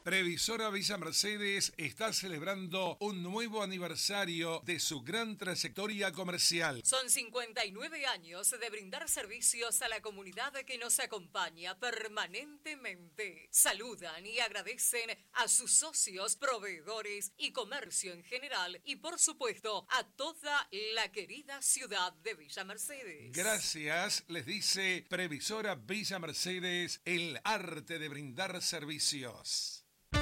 Previsora Villa Mercedes está celebrando un nuevo aniversario de su gran trayectoria comercial. Son 59 años de brindar servicios a la comunidad que nos acompaña permanentemente. Saludan y agradecen a sus socios, proveedores y comercio en general y por supuesto a toda la querida ciudad de Villa Mercedes. Gracias, les dice Previsora Villa Mercedes, el arte de brindar servicios.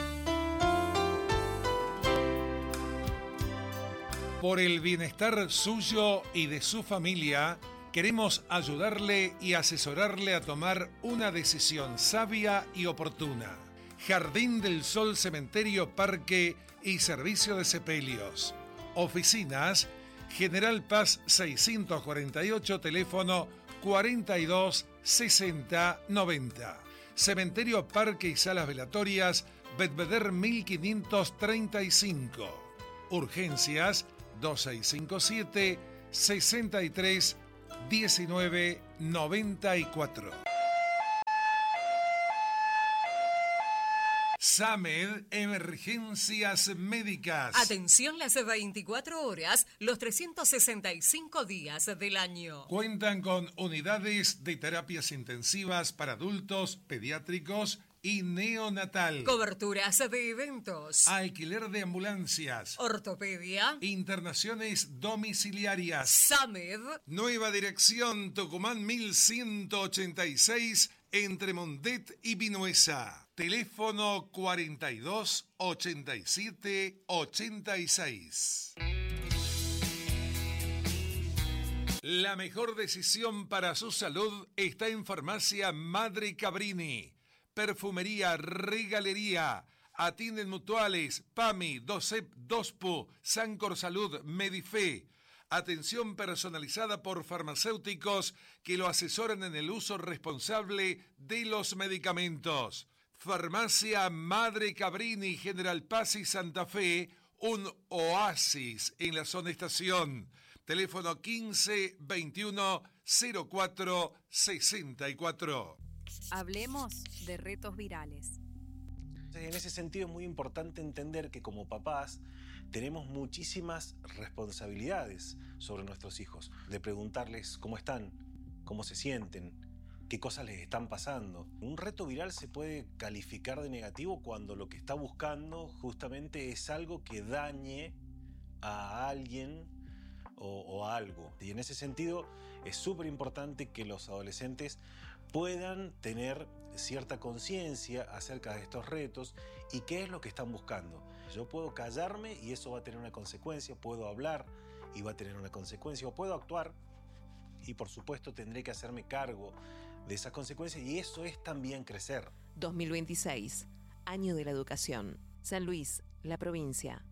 Por el bienestar suyo y de su familia, queremos ayudarle y asesorarle a tomar una decisión sabia y oportuna. Jardín del Sol, Cementerio, Parque y Servicio de Sepelios. Oficinas, General Paz 648, teléfono 42 60 90. Cementerio, Parque y Salas Velatorias, Belvedere 1535. Urgencias 2657 63 19 94. SAMED, Emergencias Médicas. Atención las 24 horas, los 365 días del año. Cuentan con unidades de terapias intensivas para adultos, pediátricos y neonatal. Coberturas de eventos. Alquiler de ambulancias. Ortopedia. Internaciones domiciliarias. SAMED. Nueva dirección, Tucumán 1186, entre Mondet y Vinuesa. Teléfono 42 87 86. La mejor decisión para su salud está en Farmacia Madre Cabrini. Perfumería, regalería, atienden mutuales, PAMI, DOCEP, DOSPU, Sancor Salud, Medife. Atención personalizada por farmacéuticos que lo asesoran en el uso responsable de los medicamentos. Farmacia Madre Cabrini, General Paz y Santa Fe, un oasis en la zona estación. Teléfono 15 21 04 64. Hablemos de retos virales. En ese sentido es muy importante entender que como papás tenemos muchísimas responsabilidades sobre nuestros hijos. De preguntarles cómo están, cómo se sienten, qué cosas les están pasando. Un reto viral se puede calificar de negativo cuando lo que está buscando justamente es algo que dañe a alguien o a algo. Y en ese sentido es súper importante que los adolescentes puedan tener cierta conciencia acerca de estos retos y qué es lo que están buscando. Yo puedo callarme y eso va a tener una consecuencia, puedo hablar y va a tener una consecuencia, o puedo actuar y por supuesto tendré que hacerme cargo de esas consecuencias, y eso es también crecer. 2026, Año de la Educación. San Luis, la provincia.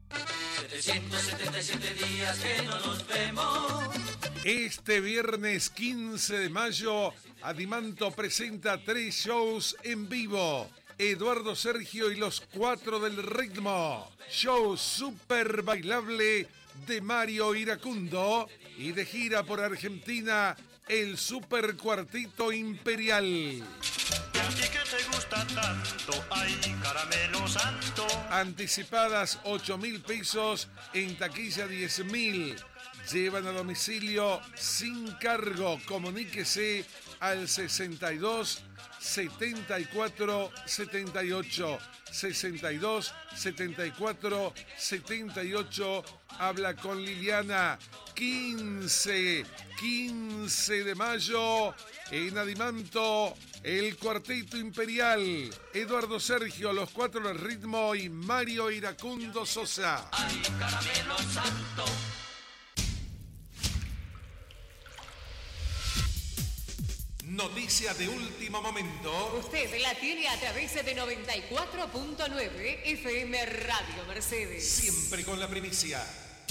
777 días que no nos vemos. Este viernes 15 de mayo, Adimanto presenta 3 shows en vivo. Eduardo Sergio y los 4 del ritmo. Show super bailable de Mario Iracundo. Y de gira por Argentina, el Super Cuartito Imperial. Y a ti que te gusta tanto, ay, caramelo santo. Anticipadas 8.000 pesos, en taquilla 10.000. Llevan a domicilio sin cargo. Comuníquese al 62 74 78 62 74 78. Habla con Liliana. 15 de mayo en Adimanto, el Cuarteto Imperial. Eduardo Sergio, los 4 del ritmo y Mario Iracundo Sosa. Ay, caramelo santo. Noticia de último momento. Usted la tiene a través de 94.9 FM Radio Mercedes. Siempre con la primicia.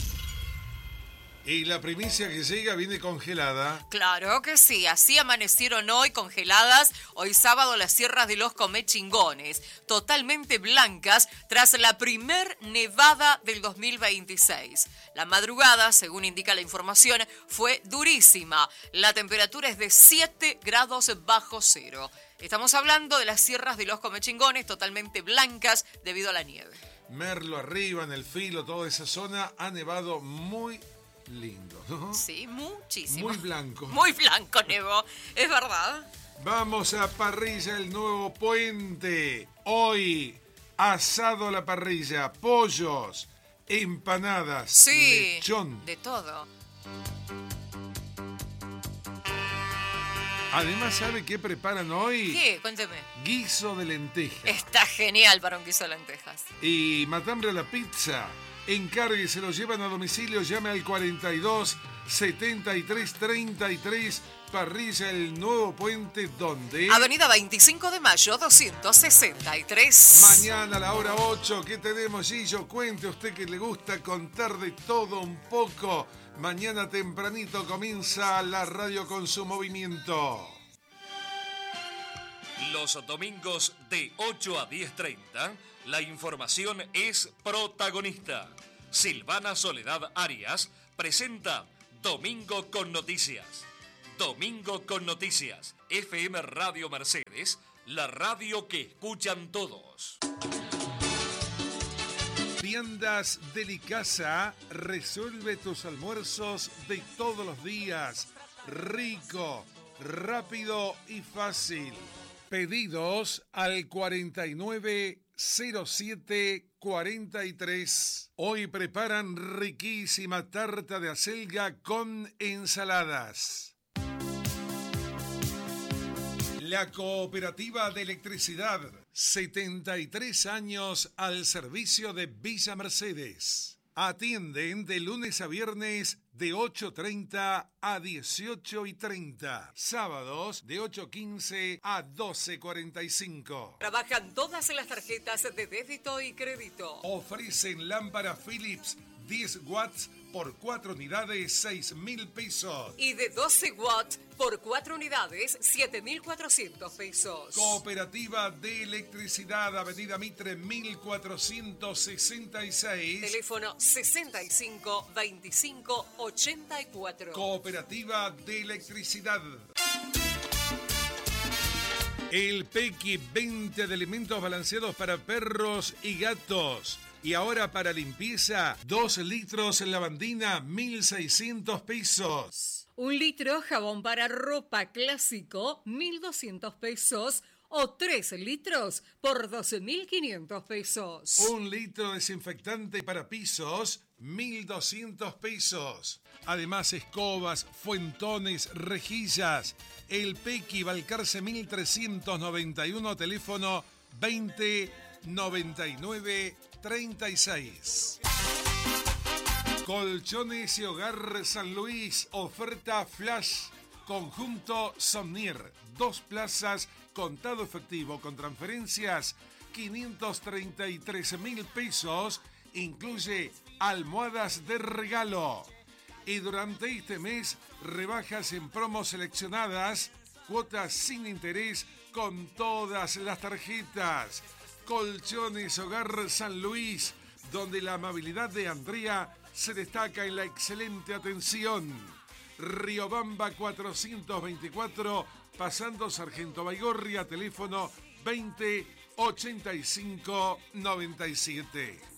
Y la primicia que llega viene congelada. Claro que sí, así amanecieron hoy congeladas, hoy sábado las sierras de los Comechingones, totalmente blancas tras la primer nevada del 2026. La madrugada, según indica la información, fue durísima. La temperatura es de 7 grados bajo cero. Estamos hablando de las sierras de los Comechingones, totalmente blancas debido a la nieve. Merlo arriba, en el Filo, toda esa zona ha nevado muy lindo, ¿no? Sí, muchísimo. Muy blanco. Muy blanco nevó, es verdad. Vamos a Parrilla El Nuevo Puente. Hoy, asado a la parrilla, pollos, empanadas, Sí, lechón. de todo. Además, ¿sabe qué preparan hoy? ¿Qué? Cuénteme. Guiso de lentejas. Está genial para un guiso de lentejas. Y matambre a la pizza. Encargue, se lo llevan a domicilio, llame al 42 73 33. Parrilla El Nuevo Puente, ¿dónde? Avenida 25 de Mayo, 263. Mañana a la hora 8, ¿qué tenemos, Gillo? Cuente usted que le gusta contar de todo un poco. Mañana tempranito comienza la radio con su movimiento. Los domingos de 8 a 10:30, la información es protagonista. Silvana Soledad Arias presenta Domingo con Noticias. Domingo con Noticias, FM Radio Mercedes, la radio que escuchan todos. Viandas Delicasa resuelve tus almuerzos de todos los días. Rico, rápido y fácil. Pedidos al 490743. Hoy preparan riquísima tarta de acelga con ensaladas. La Cooperativa de Electricidad, 73 años al servicio de Villa Mercedes. Atienden de lunes a viernes de 8:30 a 18:30. Sábados de 8:15 a 12:45. Trabajan todas las tarjetas de débito y crédito. Ofrecen lámpara Philips 10 watts por 4 unidades, 6.000 pesos. Y de 12 watts por 4 unidades, 7.400 pesos. Cooperativa de Electricidad, Avenida Mitre 1466. Teléfono 65 25 84. Cooperativa de Electricidad. El Pequi 20 de elementos balanceados para perros y gatos. Y ahora para limpieza, 2 litros lavandina, 1.600 pesos. 1 litro jabón para ropa clásico, 1.200 pesos. O 3 litros por 12.500 pesos. 1 litro desinfectante para pisos, 1.200 pesos. Además, escobas, fuentones, rejillas. El Pequi Balcarce 1391, teléfono 2099 36. Colchones y Hogar San Luis, oferta flash, conjunto Somnier, 2 plazas, contado efectivo con transferencias, 533.000 pesos, incluye almohadas de regalo. Y durante este mes, rebajas en promos seleccionadas, cuotas sin interés con todas las tarjetas. Colchones Hogar San Luis, donde la amabilidad de Andrea se destaca en la excelente atención. Riobamba 424, pasando Sargento Baigorria, teléfono 208597.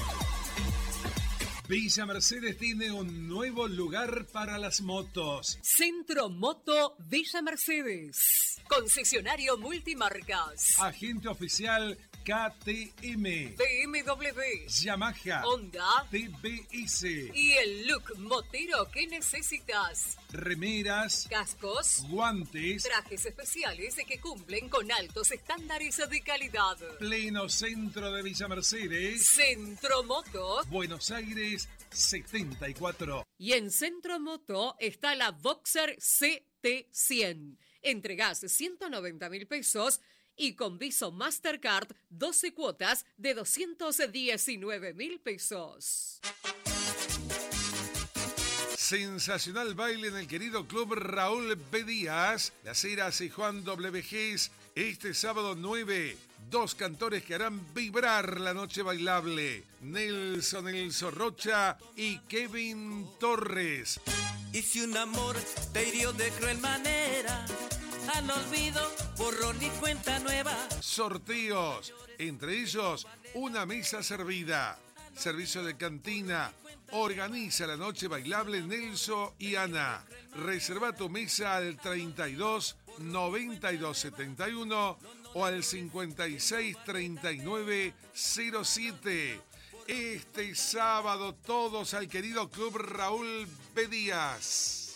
Villa Mercedes tiene un nuevo lugar para las motos. Centro Moto Villa Mercedes. Concesionario multimarcas. Agente oficial KTM, BMW, Yamaha, Honda, TBS. Y el look motero que necesitas. Remeras, Cascos, guantes, trajes especiales que cumplen con altos estándares de calidad. pleno centro de Villa Mercedes, Centro Moto. Buenos Aires 74. Y en Centro Moto está la Boxer CT100. Entregás 190.000 pesos y con Viso Mastercard 12 cuotas de 219.000 pesos. Sensacional baile en el querido club Raúl B. Díaz, Las Heras y Juan W. Gess, este sábado 9. 2 cantores que harán vibrar la noche bailable. Nelson Elso Rocha y Kevin Torres. Y si un amor te hirió de cruel manera, al olvido, borrón y cuenta nueva. Sorteos, entre ellos una mesa servida. Servicio de cantina. Organiza la noche bailable Nelson y Ana. Reserva tu mesa al 32 92 71 o al 56 39 07. Este sábado todos al querido Club Raúl B. Díaz.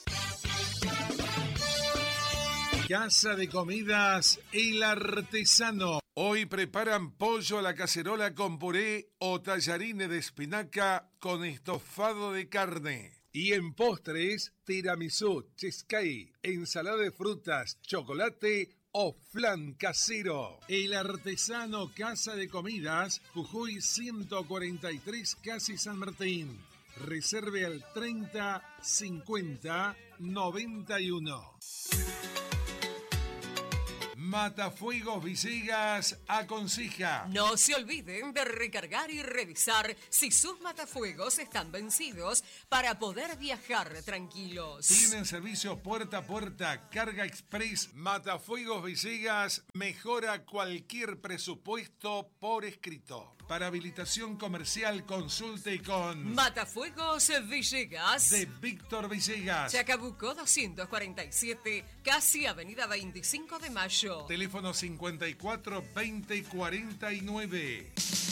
Casa de Comidas El Artesano. Hoy preparan pollo a la cacerola con puré o tallarines de espinaca con estofado de carne. Y en postres, tiramisú, cheesecake, ensalada de frutas, chocolate o flan casero. El Artesano Casa de Comidas, Jujuy 143, Casi San Martín. Reserve al 30 50 91. Matafuegos Villegas aconseja. No se olviden de recargar y revisar si sus matafuegos están vencidos para poder viajar tranquilos. Tienen servicio puerta a puerta, carga express. Matafuegos Villegas mejora cualquier presupuesto por escrito. Para habilitación comercial, consulte con Matafuegos Villegas de Víctor Villegas. Chacabuco 247, casi Avenida 25 de Mayo. Teléfono 54 20 49.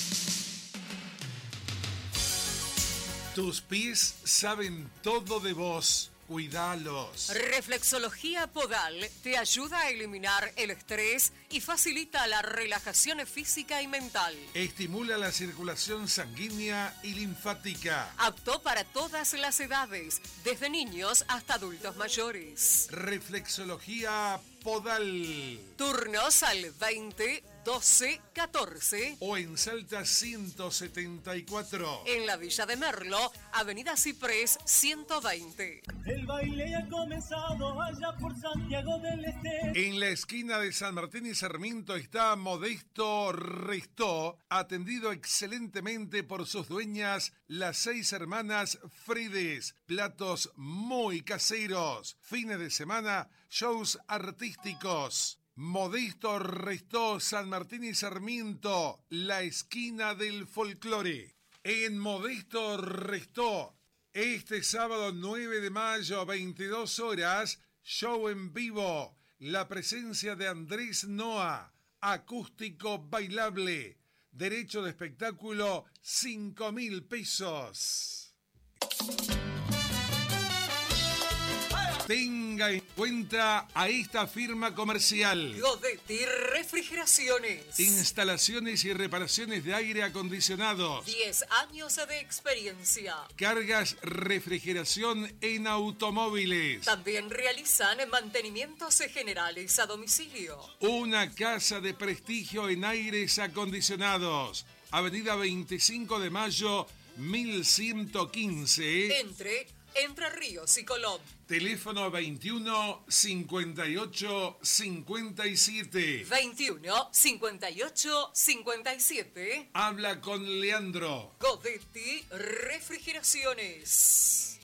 Tus pies saben todo de vos. Cuidalos. Reflexología Podal te ayuda a eliminar el estrés y facilita la relajación física y mental. Estimula la circulación sanguínea y linfática. Apto para todas las edades, desde niños hasta adultos mayores. Reflexología Podal. Turnos al 20 12 14 o en Salta 174. En la Villa de Merlo, Avenida Ciprés 120. El baile ha comenzado allá por Santiago del Este. En la esquina de San Martín y Sarmiento está Modesto Restó, atendido excelentemente por sus dueñas, las 6 hermanas Fredes. Platos muy caseros. Fines de semana, shows artísticos. Modesto Restó, San Martín y Sarmiento, la esquina del folclore. En Modesto Restó, este sábado 9 de mayo, 22 horas, show en vivo. La presencia de Andrés Noa, acústico bailable. Derecho de espectáculo, 5.000 pesos. Tenga en cuenta a esta firma comercial. Godetti Refrigeraciones. Instalaciones y reparaciones de aire acondicionado. 10 años de experiencia. Cargas refrigeración en automóviles. También realizan mantenimientos generales a domicilio. Una casa de prestigio en aires acondicionados. Avenida 25 de Mayo, 1115. Entre Ríos y Colón. Teléfono 21 58 57. 21 58 57. Habla con Leandro. Godetti Refrigeraciones.